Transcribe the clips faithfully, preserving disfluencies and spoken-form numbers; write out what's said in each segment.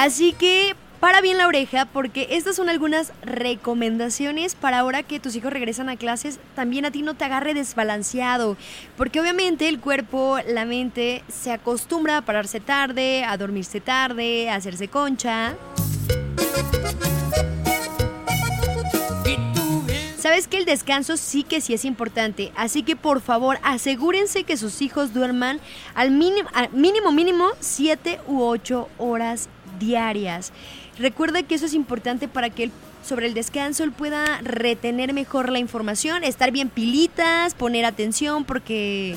Así que para bien la oreja, porque estas son algunas recomendaciones para ahora que tus hijos regresan a clases, también a ti no te agarre desbalanceado, porque obviamente el cuerpo, la mente se acostumbra a pararse tarde, a dormirse tarde, a hacerse concha. Sabes que el descanso sí que sí es importante, así que por favor asegúrense que sus hijos duerman al mínimo, al mínimo, mínimo siete u ocho horas diarias. Recuerda que eso es importante para que él, sobre el descanso, él pueda retener mejor la información, estar bien pilitas, poner atención, porque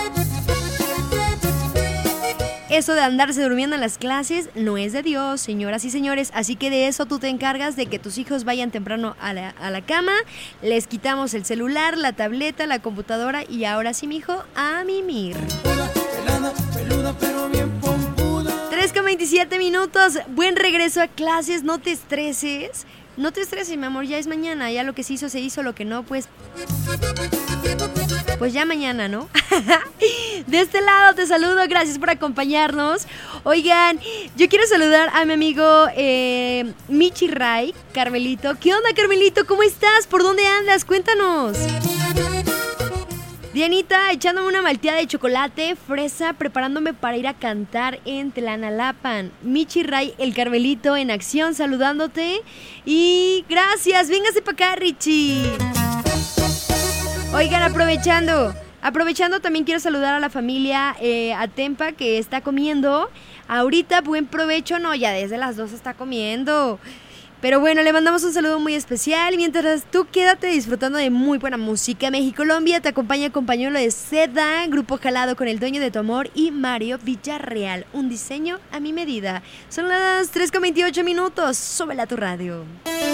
eso de andarse durmiendo en las clases no es de Dios, señoras y señores. Así que de eso tú te encargas, de que tus hijos vayan temprano a la, a la cama. Les quitamos el celular, la tableta, la computadora y ahora sí, mijo, a mimir. Pelada, peluda, pero bien pompuda. tres con veintisiete minutos. Buen regreso a clases, no te estreses. No te estreses, mi amor, ya es mañana. Ya lo que se hizo, se hizo. Lo que no, pues... Pues ya mañana, ¿no? De este lado te saludo, gracias por acompañarnos. Oigan, yo quiero saludar a mi amigo eh, Michi Ray, Carmelito. ¿Qué onda, Carmelito? ¿Cómo estás? ¿Por dónde andas? Cuéntanos. Dianita, echándome una malteada de chocolate, fresa, preparándome para ir a cantar en Tlanalapan. Michi Ray, el Carmelito en acción, saludándote. Y gracias, véngase para acá, Richie. Oigan, aprovechando, aprovechando también quiero saludar a la familia eh, Atempa, que está comiendo. Ahorita, buen provecho, no, ya desde las dos está comiendo. Pero bueno, le mandamos un saludo muy especial. Mientras tú quédate disfrutando de muy buena música. Mexicolombia te acompaña con pañuelo de seda, Grupo Jalado con El Dueño de tu Amor y Mario Villarreal, un diseño a mi medida. Son las tres con veintiocho minutos, súbela a tu radio.